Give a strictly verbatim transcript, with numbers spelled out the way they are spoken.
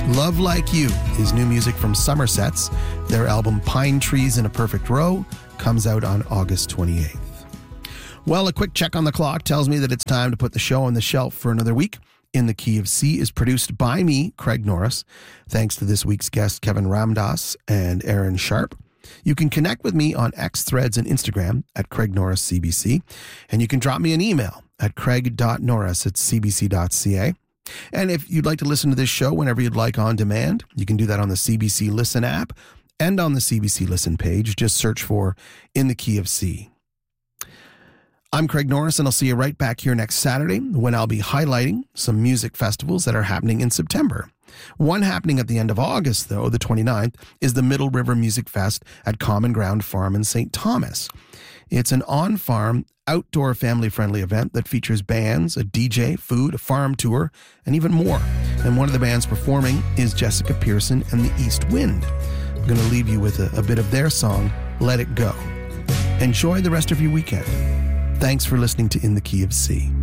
Love Like You is new music from Somersets. Their album Pine Trees in a Perfect Row comes out on August twenty-eighth. Well, a quick check on the clock tells me that it's time to put the show on the shelf for another week. In the Key of C is produced by me, Craig Norris. Thanks to this week's guests, Kevin Ramdas and Aaron Sharp. You can connect with me on X, Threads, and Instagram at Craig Norris C B C. And you can drop me an email at craig dot norris at c b c dot c a. And if you'd like to listen to this show whenever you'd like on demand, you can do that on the C B C Listen app and on the C B C Listen page. Just search for In the Key of C. I'm Craig Norris, and I'll see you right back here next Saturday when I'll be highlighting some music festivals that are happening in September. One happening at the end of August, though, the twenty-ninth, is the Middle River Music Fest at Common Ground Farm in Saint Thomas. It's an on-farm, outdoor, family-friendly event that features bands, a D J, food, a farm tour, and even more. And one of the bands performing is Jessica Pearson and the East Wind. I'm going to leave you with a, a bit of their song, Let It Go. Enjoy the rest of your weekend. Thanks for listening to In the Key of C.